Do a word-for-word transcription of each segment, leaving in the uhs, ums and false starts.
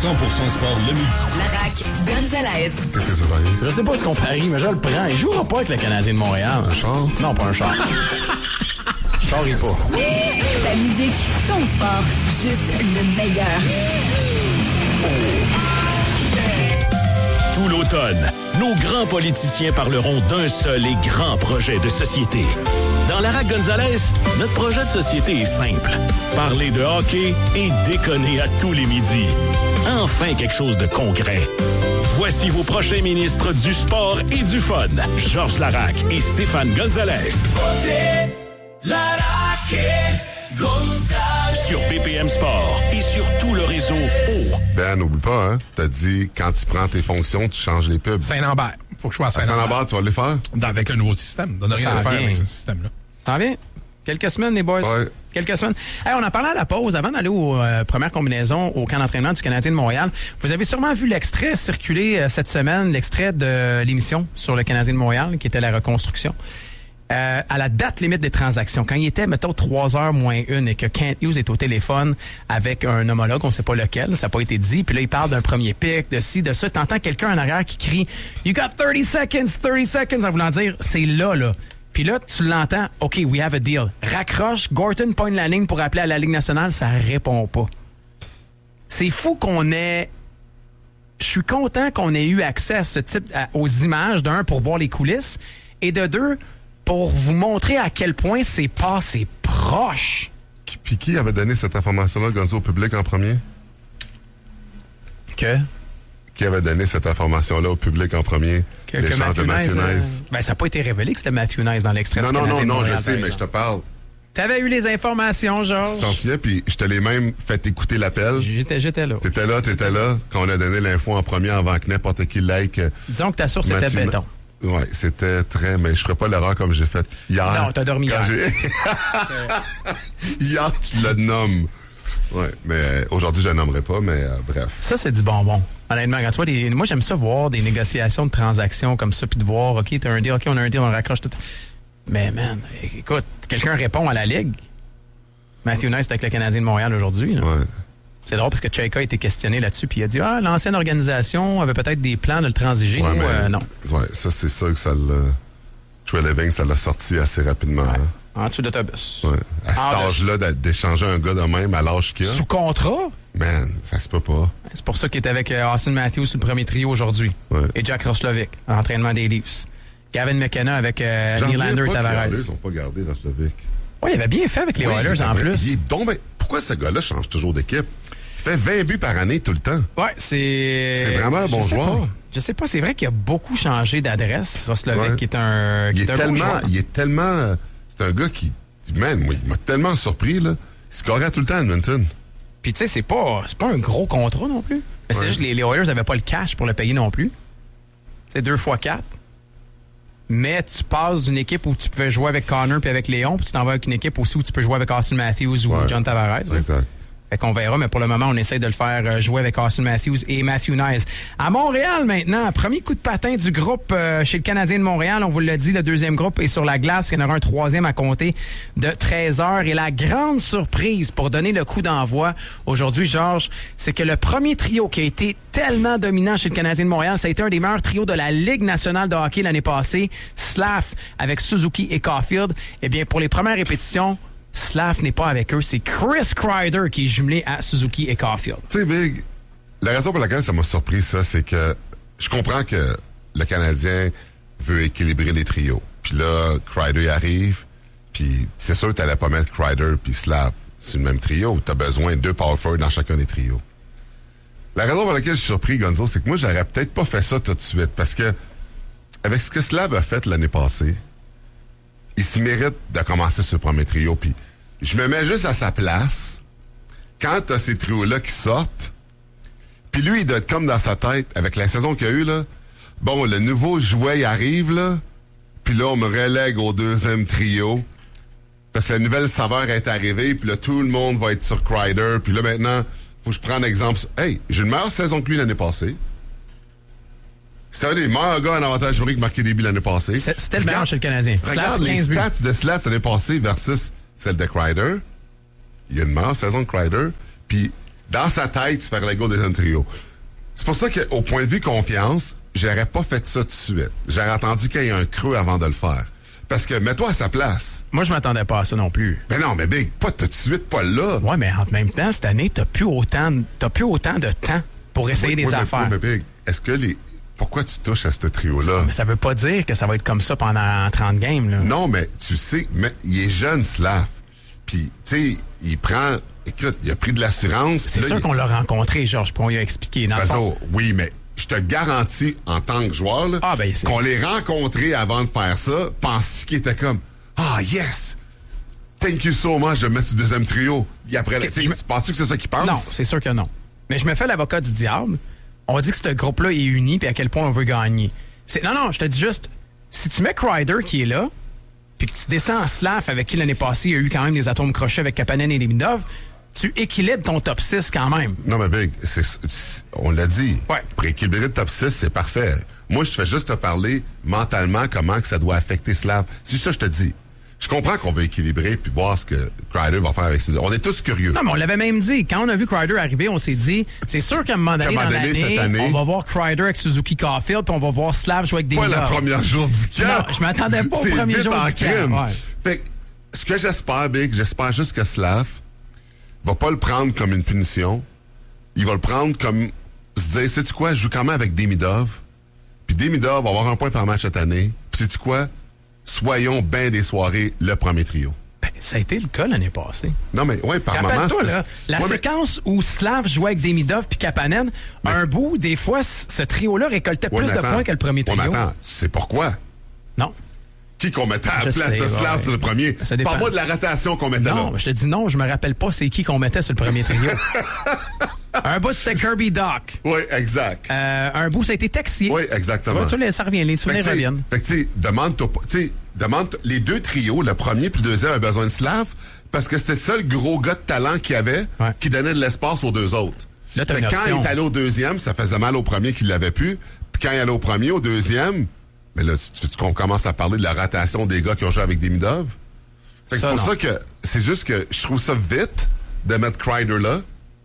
cent pour cent sport le midi. Larac, Gonzalez. Qu'est-ce que ça va aller? Je sais pas ce qu'on parie, mais je le prends. Il jouera pas avec le Canadien de Montréal. Un char? Non, pas un char. Char, il pas. Ta musique, ton sport, juste le meilleur. Tout l'automne, nos grands politiciens parleront d'un seul et grand projet de société. Dans Larac Gonzalez, notre projet de société est simple. Parler de hockey et déconner à tous les midis. Enfin quelque chose de concret. Voici vos prochains ministres du sport et du fun. Georges Larac et Stéphane Gonzalez. Sur B P M Sport et sur tout le réseau O. Ben, n'oublie pas, hein. T'as dit, quand tu prends tes fonctions, tu changes les pubs. Saint-Lambert. Faut que je sois à À Saint-Lambert. Saint-Lambert, tu vas les faire? Dans- Avec le nouveau système. Ça n'a rien Ça à faire vient. avec ce système-là. Ça en vient. Quelques semaines, les boys. Ouais. Quelques semaines. Hey, on en parlait à la pause, avant d'aller aux euh, premières combinaisons au camp d'entraînement du Canadien de Montréal. Vous avez sûrement vu l'extrait circuler euh, cette semaine, l'extrait de l'émission sur le Canadien de Montréal, qui était la reconstruction. Euh, à la date limite des transactions, quand il était, mettons, trois heures moins une et que Kent Hughes est au téléphone avec un homologue, on sait pas lequel, ça n'a pas été dit, puis là, il parle d'un premier pic, de ci, de ça, t'entends quelqu'un en arrière qui crie « You got thirty seconds, thirty seconds », en voulant dire « C'est là, là ». Puis là, tu l'entends, « OK, we have a deal ». Raccroche, Gorton pointe la ligne pour appeler à la Ligue nationale, ça répond pas. C'est fou qu'on ait... Je suis content qu'on ait eu accès à ce type, à- aux images, d'un, pour voir les coulisses, et de deux, pour vous montrer à quel point c'est passé proche. Qui- Puis qui avait donné cette information-là, Gonzo, au public en premier? Que? Qui avait donné cette information-là au public en premier? Que, Les que chances de Matthew Nice, Matthew euh, Nice. ben, ça n'a pas été révélé que c'était Matthew Nice dans l'extrait Non, du non, non, Canadien de non, je Montréal, sais, par mais je te exemple. parle. T'avais eu les informations, Tu t'en Georges? souviens, puis je te l'ai même fait écouter l'appel. J'étais, j'étais là. T'étais là, t'étais là, quand on a donné l'info en premier avant que n'importe qui like. euh, Disons que ta source était Matthew- béton. Ouais, c'était très, mais je ferais pas l'erreur comme j'ai fait hier. Non, t'as dormi Quand hier. j'ai- Hier, tu le nommes. Ouais, mais euh, aujourd'hui, je le nommerai pas, mais euh, bref. Ça, c'est du bonbon. Honnêtement, quand tu vois des... Moi, j'aime ça voir des négociations de transactions comme ça, puis de voir, OK, t'as un deal, OK, on a un deal, on raccroche tout. Mais, man, écoute, quelqu'un répond à la Ligue. Matthew Nice est avec le Canadien de Montréal aujourd'hui. là. Ouais. C'est drôle parce que Chayka a été questionné là-dessus, puis il a dit, ah, l'ancienne organisation avait peut-être des plans de le transiger. Ouais, Nous, mais- euh, non. Ouais, ça, c'est ça que ça l'a. Trey Living, ça l'a sorti assez rapidement. Ouais. Hein. En dessous d'autobus. Ouais. À cet Ah, âge-là, d'a- d'échanger un gars de même à l'âge qu'il a, Sous contrat? man, ça se peut pas. C'est pour ça qu'il est avec euh, Austin Matthews sur le premier trio aujourd'hui. Ouais. Et Jack Roslovic, à l'entraînement des Leafs. Gavin McKenna avec euh, J'en reviens Nylander et pas que les Tavares. Oilers n'ont pas gardé Roslovic. Oui, il avait bien fait avec les Oui, Oilers il est en vrai- plus. il est donc ben- pourquoi ce gars-là change toujours d'équipe? Il fait vingt buts par année tout le temps. Ouais, c'est. C'est vraiment un bon Je sais joueur. pas. Je sais pas, c'est vrai qu'il a beaucoup changé d'adresse, Roslovic, Ouais. qui est un. Qui Il est, est un beau tellement, joueur. il est tellement, euh, c'est un gars qui, man, moi, il m'a tellement surpris, là. Il scorait tout le temps à Edmonton. Puis tu sais, c'est pas, c'est pas un gros contrat non plus. Mais c'est Ouais. juste que les, les Oilers n'avaient pas le cash pour le payer non plus. C'est deux fois quatre. Mais tu passes d'une équipe où tu pouvais jouer avec Connor puis avec Léon, puis tu t'en vas avec une équipe aussi où tu peux jouer avec Austin Matthews ou Ouais. John Tavares. hein. Exact. Fait qu'on verra, mais pour le moment, on essaie de le faire euh, jouer avec Austin Matthews et Matthew Nice. À Montréal, maintenant, premier coup de patin du groupe euh, chez le Canadien de Montréal. On vous l'a dit, le deuxième groupe est sur la glace. Il y en aura un troisième à compter de treize heures. Et la grande surprise pour donner le coup d'envoi aujourd'hui, Georges, c'est que le premier trio qui a été tellement dominant chez le Canadien de Montréal, ça a été un des meilleurs trios de la Ligue nationale de hockey l'année passée. Slav avec Suzuki et Caulfield. Eh bien, pour les premières répétitions, Slav n'est pas avec eux, c'est Chris Kreider qui est jumelé à Suzuki et Caulfield. Tu sais, Big, la raison pour laquelle ça m'a surpris, ça, c'est que je comprends que le Canadien veut équilibrer les trios. Puis là, Kreider arrive, puis c'est sûr que t'allais pas mettre Kreider puis Slav sur le même trio. T'as besoin de deux power forward dans chacun des trios. La raison pour laquelle je suis surpris, Gonzo, c'est que moi, j'aurais peut-être pas fait ça tout de suite, parce que avec ce que Slav a fait l'année passée, il se mérite de commencer sur le premier trio. Puis je me mets juste à sa place. Quand t'as ces trios-là qui sortent, puis lui, il doit être comme dans sa tête, avec la saison qu'il a eue, là. Bon, le nouveau jouet, il arrive, là. Puis là, on me relègue au deuxième trio. Parce que la nouvelle saveur est arrivée, puis là, tout le monde va être sur Kreider. Puis là, maintenant, faut que je prenne exemple. Hey, j'ai une meilleure saison que lui l'année passée. C'était un des meilleurs gars en avantage numérique qui marquait des buts l'année passée. C'est- C'était le Regarde- meilleur chez le Canadien. Regarde Slav, les quinze buts. stats de Slav l'année passée versus celle de Kreider. Il y a une meilleure saison de Kreider. Puis dans sa tête, se faire le go des trio. C'est pour ça qu'au point de vue confiance, j'aurais pas fait ça tout de suite. J'aurais attendu qu'il y ait un creux avant de le faire. Parce que, mets-toi à sa place. Moi, je m'attendais pas à ça non plus. Ben non, mais Big, pas tout de suite, pas là. Ouais, mais en même temps, cette année, t'as plus autant, de- t'as plus autant de temps pour essayer Oui, des oui, affaires. Mais, oui, mais Big, est-ce que les... Pourquoi tu touches à ce trio-là? Mais ça veut pas dire que ça va être comme ça pendant trente games, là. Non, mais tu sais, mais il est jeune, Slav. Puis, tu sais, il prend... Écoute, il a pris de l'assurance. C'est là, sûr il... qu'on l'a rencontré, Georges, puis on lui a expliqué. Dans le fond, Bazo, oui, mais je te garantis, en tant que joueur, là, Ah, ben, c'est- qu'on l'ait rencontré avant de faire ça, penses-tu qu'il était comme « Ah, yes! Thank you so much, je vais me mettre sur le deuxième trio. » Et après, Ok, tu sais, je me- tu penses que c'est ça qu'il pense? non, c'est sûr que non. Mais je me fais l'avocat du diable. On dit que ce groupe-là est uni puis à quel point on veut gagner. C'est... Non, non, je te dis juste, si tu mets Kreider qui est là, puis que tu descends en Slav avec qui l'année passée il y a eu quand même des atomes crochets avec Kapanen et Demidov, tu équilibres ton top six quand même. Non, mais Big, c'est, c'est- on l'a dit. Ouais. Pour équilibrer le top six, c'est parfait. Moi, je te fais juste te parler mentalement comment que ça doit affecter Slav. C'est ça que je te dis. Je comprends qu'on veut équilibrer puis voir ce que Kreider va faire avec ses... On est tous curieux. Non, mais on l'avait même dit. Quand on a vu Kreider arriver, on s'est dit, c'est sûr qu'à un moment donné, Qu'à un dans moment donné, l'année, cette année- on va voir Kreider avec Suzuki Caulfield, puis on va voir Slav jouer avec des Pas le premier jour du camp. Non, je m'attendais pas au C'est premier vite jour en du camp, crime. ouais. Fait que, ce que j'espère, Big, j'espère juste que Slav va pas le prendre comme une punition. Il va le prendre comme se dire, sais-tu quoi, je joue quand même avec Demidov. Puis Demidov va avoir un point par match cette année. Puis sais-tu quoi, soyons bien des soirées le premier trio. Ben, ça a été le cas l'année passée. Non, mais ouais, par moment... Rappelle-toi, c'était- là, la Ouais, mais- séquence où Slav jouait avec Demidov puis Kapanen, un bout, des fois, c- ce trio-là récoltait Ouais, plus mais de attends. points que le premier Ouais, trio. mais attends, tu sais pourquoi? Non. Qui qu'on mettait à la Je place sais, de Slav ouais. sur le premier? Ça dépend. Parle-moi de la rotation qu'on mettait Non, là. je te dis non, je me rappelle pas c'est qui qu'on mettait sur le premier trio. Un bout, c'était Kirby Doc. Oui, exact. Euh, un bout, ça a été Texier. Oui, Tu exactement. vois, tu sais, ça revient, les Fait souvenirs que, tu sais, reviennent. fait que, tu sais, demande-toi pas- tu sais, demande les deux trios, le premier puis le deuxième avaient besoin de Slav parce que c'était le seul gros gars de talent qu'il y avait Ouais. qui donnait de l'espace aux deux autres. Là, t'as Fait une que quand option. il est allé au deuxième, ça faisait mal au premier qui l'avait plus. Puis quand il allait au premier, au deuxième, mais là, tu, tu, on commence à parler de la rotation des gars qui ont joué avec Demidov. Fait que Ça, c'est pour non. ça que c'est juste que je trouve ça vite de mettre Kreider là.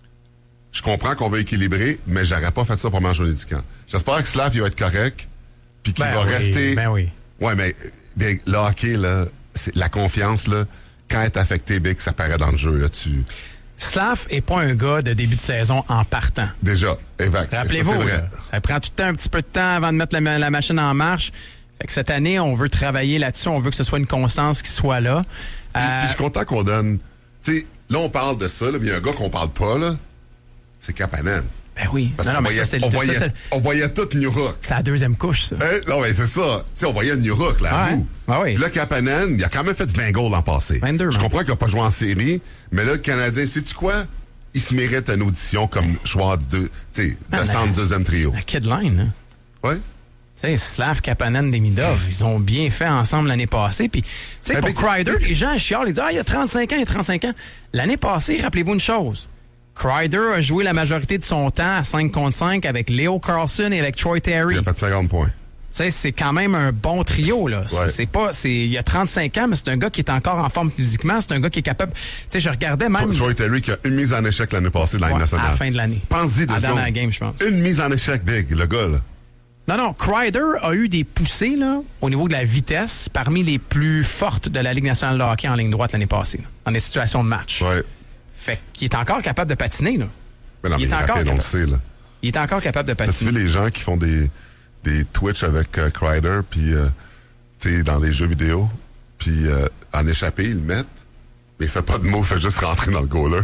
Je comprends qu'on veut équilibrer, mais j'aurais pas fait ça pour manger du camp. J'espère que Slav il va être correct, puis qu'il Ben va oui, rester. ben oui. Ouais, mais Big, le hockey là, c'est la confiance là. Quand elle est affectée, Big, ça paraît dans le jeu là. Tu Slav est pas un gars de début de saison en partant. déjà, évac. Rappelez-vous, ça, c'est vrai. là, ça prend tout le temps un petit peu de temps avant de mettre la, ma- la machine en marche. Fait que cette année, on veut travailler là-dessus, on veut que ce soit une constance qui soit là. Puis, Euh, puis je suis content qu'on donne. Tu sais, là on parle de ça, là, mais il y a un gars qu'on parle pas là. C'est Kapanen. ben oui. Parce Non, non, qu'on mais voyait, ça, c'est le- on, ça, voyait, c'est le- on voyait tout New Hook. c'est la deuxième couche, ça. Hein? Non, mais c'est ça. Tu sais, on voyait New Hook, là, à Ouais. vous. Ah oui. Puis là, Kapanen, il a quand même fait vingt goals l'an passé. vingt-deux, Je man. comprends qu'il n'a pas joué en série, mais là, le Canadien, sais-tu quoi? Il se mérite une audition comme joueur de, deux- tu sais, Ah, de mais- centre deuxième trio. La kid line, hein. Ouais. Tu sais, Slav, Kapanen, Demidov, ils ont bien fait ensemble l'année passée. Puis, tu sais, Eh pour ben, Kreider, eh, les gens chialent, ils disent, ah, il a trente-cinq ans, il a trente-cinq ans. L'année passée, rappelez-vous une chose. Kreider a joué la majorité de son temps à cinq contre cinq avec Leo Carlson et avec Troy Terry. Il a fait cinquante points. Tu sais, c'est quand même un bon trio, là. C'est- Ouais. C'est pas, c'est, il a trente-cinq ans, mais c'est un gars qui est encore en forme physiquement. C'est un gars qui est capable. Tu sais, je regardais même. Troy Terry qui a une mise en échec l'année passée de la Ligue Ouais, nationale. à la fin de l'année. Pense-y deux À la dernière secondes. game, je pense. Une mise en échec, Big, le gars, là. Non, non, Kreider a eu des poussées, là, au niveau de la vitesse, parmi les plus fortes de la Ligue nationale de hockey en ligne droite l'année passée, là, dans des situations de match. Ouais. Fait qu'il est encore capable de patiner, là. Mais non, Il mais est il est encore rapide, on le capable. sait, là. Il est encore capable de As-tu patiner. vu les gens qui font des, des Twitch avec euh, Kreider, puis, euh, tu sais, dans les jeux vidéo, puis euh, en échappé, ils le mettent, mais il fait pas de mots, il fait juste rentrer dans le goaler.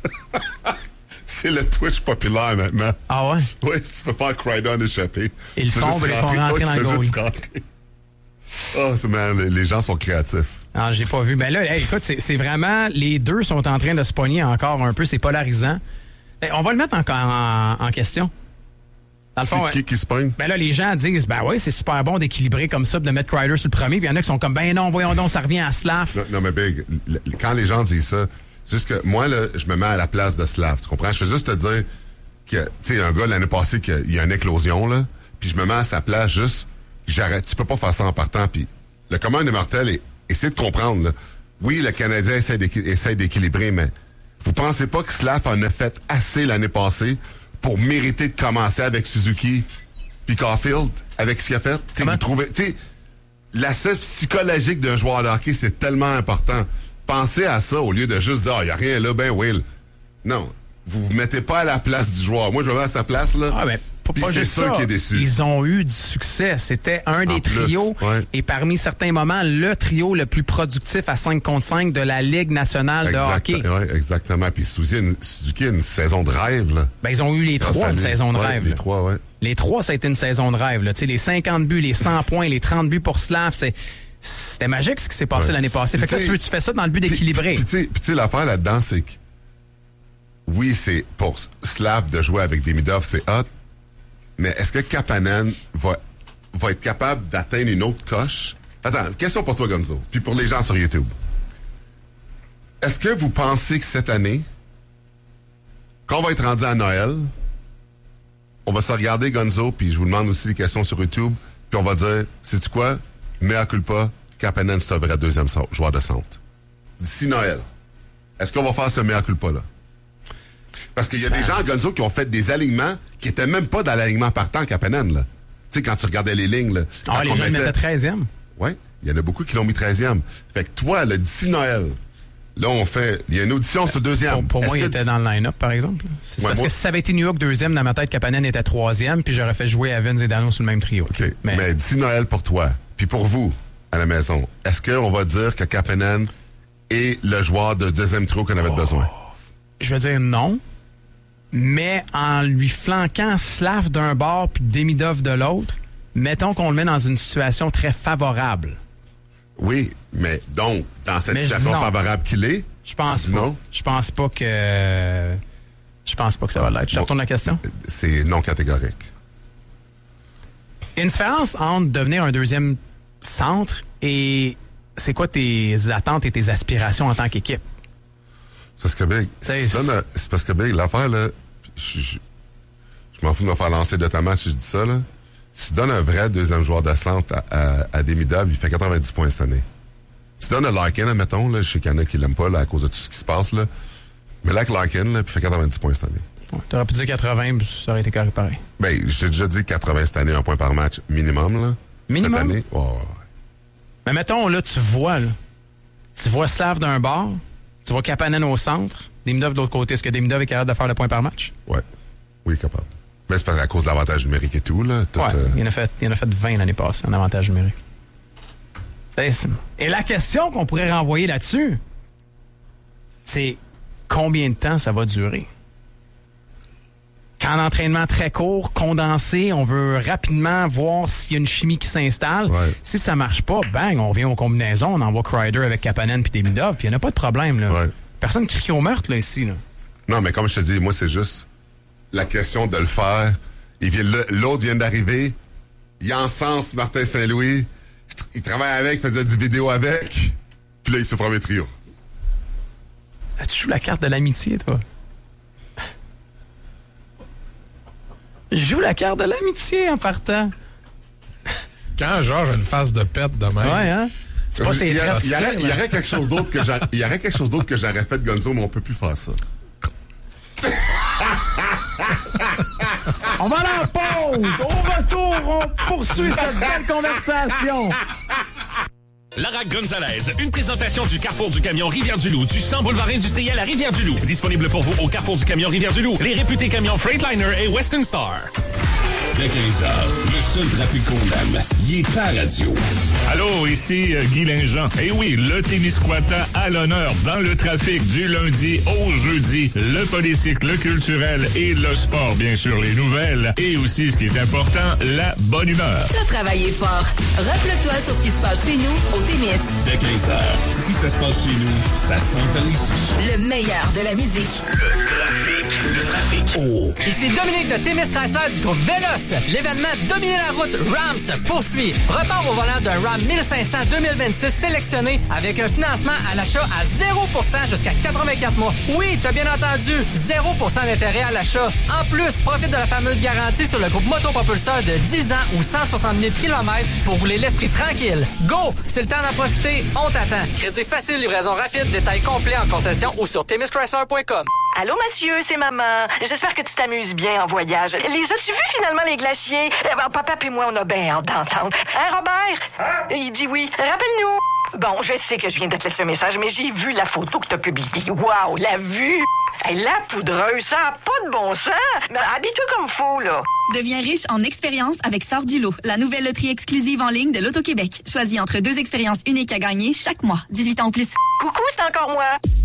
C'est le Twitch populaire maintenant. Ah ouais? Oui, si tu peux faire Kreider en échappé. Ils le tu fais font, juste mais ils font rentrer ouais, dans tu le fais goal. juste rentrer. Ah, c'est man, les, les gens sont créatifs. Ah, j'ai pas vu. Ben là, hey, écoute, c'est, c'est vraiment... Les deux sont en train de se pogner encore un peu. C'est polarisant. Hey, on va le mettre encore en, en question. Dans le fond, Qui, ouais. qui, qui se pogne? Ben là, les gens disent, ben oui, c'est super bon d'équilibrer comme ça, de mettre Kreider sur le premier. Puis il y en a qui sont comme, ben non, voyons donc, ça revient à Slav. Non, non, mais Big, le- le- quand les gens disent ça, c'est juste que moi, là, je me mets à la place de Slav. Tu comprends? Je fais juste te dire que, tu sais, un gars l'année passée, qu'il y a une éclosion, là, puis je me mets à sa place juste, j'arrête. Tu peux pas faire ça en partant, puis le commun des mortels, est, essaie de comprendre, là. Oui, le Canadien essaie, d'équi- essaie d'équilibrer, mais Vous pensez pas que Slav en a fait assez l'année passée pour mériter de commencer avec Suzuki puis Caulfield, avec ce qu'il a fait? Tu sais, vous trouvez... Tu sais, l'aspect psychologique d'un joueur de hockey, c'est tellement important. Pensez à ça au lieu de juste dire, ah, oh, il n'y a rien là, ben Will. Non. Vous vous mettez pas à la place du joueur. Moi, je me mets à sa place, là. Ah, ben, Puis pas c'est juste sûr ça. qu'il est déçu. Ils ont eu du succès. C'était un des En plus, trios. ouais. Et parmi certains moments, le trio le plus productif à cinq contre cinq de la Ligue nationale Exact, de hockey. Ouais, exactement. Puis Suzuki a une, Suzuki a une saison de rêve, là. Ben, ils ont eu les Grâce trois à une lui. saison de Ouais, rêve. Les là. trois, ouais. Les trois, ça a été une saison de rêve. Là. Tu sais, les cinquante buts, les cent points, les trente buts pour Slav, c'est... C'était magique ce qui s'est passé Ouais. l'année passée. Fait que là, tu, veux, tu fais ça dans le but d'équilibrer. Puis tu sais, puis tu sais, l'affaire là-dedans, c'est que oui, c'est pour Slav de jouer avec Demidov, c'est hot, mais est-ce que Kapanen va, va être capable d'atteindre une autre coche? Attends, question pour toi, Gonzo, puis pour les gens sur YouTube. Est-ce que vous pensez que cette année, quand on va être rendu à Noël, on va se regarder, Gonzo, puis je vous demande aussi les questions sur YouTube, puis on va dire, sais-tu quoi? Mea culpa, Kapanen, c'est un vrai deuxième joueur de centre. D'ici Noël, est-ce qu'on va faire ce mea culpa-là? Parce qu'il y a des gens, Gonzo, qui ont fait des alignements qui étaient même pas dans l'alignement partant Kapanen, là. Tu sais, quand tu regardais les lignes, là. Ah, les gens mettaient treizième. Oui, il y en a beaucoup qui l'ont mis treizième. Fait que toi, là, d'ici Noël, là, on fait... Il y a une audition sur le deuxième. Pour, pour moi, Est-ce il que était tu- dans le line-up, par exemple. C'est Ouais, parce moi- que si ça avait été New York deuxième, dans ma tête, Kapanen était troisième, puis j'aurais fait jouer Evans et Dano sur le même trio. OK, mais, d'ici Noël pour toi, puis pour vous, à la maison, est-ce qu'on va dire que Kapanen est le joueur de deuxième trio qu'on avait Oh. besoin? Je veux dire non, mais en lui flanquant Slav d'un bord puis Demidov de l'autre, mettons qu'on le met dans une situation très favorable. Oui, mais donc, dans cette Mais je situation dis non. favorable qu'il est, Je pense tu dis pas. non? Je pense pas que... Je pense pas que ça va l'être. Je te Bon. retourne la question. C'est non catégorique. Il y a une différence entre devenir un deuxième centre et c'est quoi tes attentes et tes aspirations en tant qu'équipe? C'est parce que Big, C'est- si tu donnes un- c'est parce que Big, l'affaire, là, je, je, je m'en fous de me faire lancer de ta main si je dis ça, là. Si tu donnes un vrai deuxième joueur de centre à, à, à Demidov, il fait quatre-vingt-dix points cette année. Si tu donnes un Larkin, admettons, là, je sais qu'il y en a qui l'aiment pas, là, à cause de tout ce qui se passe, là. Mais là, avec Larkin, là, puis il fait quatre-vingt-dix points cette année. Ouais, t'aurais pu dire quatre-vingts, puis ça aurait été carré pareil. Ben, j'ai déjà dit quatre-vingts cette année, un point par match minimum, là. Minimum? Cette année. Ouais, ouais, ouais. Mais mettons, là, tu vois, là, tu vois Slav d'un bord, tu vois Kapanen au centre, Demidov de l'autre côté. Est-ce que Demidov est capable de faire le point par match? Ouais. Oui, capable. Mais c'est parce à cause de l'avantage numérique et tout, là. Tout, Ouais, euh, il, en a fait, il en a fait vingt l'année passée en avantage numérique. C'est- c'est- Et la question qu'on pourrait renvoyer là-dessus, c'est combien de temps ça va durer? Qu'en entraînement très court, condensé, on veut rapidement voir s'il y a une chimie qui s'installe. Ouais. Si ça marche pas, bang, on vient aux combinaisons, on envoie Kreider avec Kapanen puis Demidov, puis il n'y en a pas de problème. Là. Ouais. Personne crie au meurtre là, ici. Là. Non, mais comme je te dis, moi, c'est juste la question de le faire. Il vient, l'autre vient d'arriver. Il encense Martin Saint-Louis. Il travaille avec, il faisait des vidéos avec. Puis là, il se premier trio. Ah, tu joues la carte de l'amitié, toi? Il joue la carte de l'amitié en partant. Quand Georges a une face de pète de même, Ouais, hein? C'est pas ses il, y aurait, traits il y aurait- faciles, il y hein? aurait quelque chose d'autre que j'a- il y aurait quelque chose d'autre que j'aurais fait, Gonzo, mais on peut plus faire ça. On va aller en pause! Au retour, on poursuit cette belle conversation! Lara Gonzalez, une présentation du Carrefour du Camion Rivière-du-Loup, du cent boulevard industriel à Rivière-du-Loup. Disponible pour vous au Carrefour du Camion Rivière-du-Loup, les réputés camions Freightliner et Western Star. Dès quinze heures, le seul trafic qu'on aime, il est à radio. Allô, ici euh, Guy Linjean. Et oui, le Témiscouata à l'honneur dans le trafic du lundi au jeudi. Le politique, le culturel et le sport, bien sûr, les nouvelles. Et aussi, ce qui est important, la bonne humeur. T'as travaillé fort. Reploque-toi sur ce qui se passe chez nous au Témis. Dès quinze heures, si ça se passe chez nous, ça s'entend ici. Le meilleur de la musique. Le trafic. Le trafic. Oh. Ici Dominique de Témis Chrysler du groupe Vélos. L'événement Dominer la route RAM se poursuit. Repart au volant d'un RAM mille cinq cents deux mille vingt-six sélectionné avec un financement à l'achat à zéro pour cent jusqu'à quatre-vingt-quatre mois. Oui, t'as bien entendu, zéro pour cent d'intérêt à l'achat. En plus, profite de la fameuse garantie sur le groupe motopropulseur de dix ans ou cent soixante mille kilomètres pour rouler l'esprit tranquille. Go! C'est le temps d'en profiter, on t'attend. Crédit facile, livraison rapide, détails complets en concession ou sur témis chrysler point com. Allô, monsieur, c'est maman. J'espère que tu t'amuses bien en voyage. Les as-tu vus, finalement, les glaciers? Eh ben, papa et moi, on a bien hâte d'entendre. Hein, Robert? Hein? Il dit oui. Rappelle-nous. Bon, je sais que je viens de te laisser un message, mais j'ai vu la photo que t'as publiée. Waouh, la vue! Hey, la poudreuse, ça n'a pas de bon sens. Mais habille-toi comme faut, là. Deviens riche en expérience avec Sort du lot, la nouvelle loterie exclusive en ligne de l'Auto-Québec. Choisis entre deux expériences uniques à gagner chaque mois. dix-huit ans ou plus. Coucou, c'est encore moi.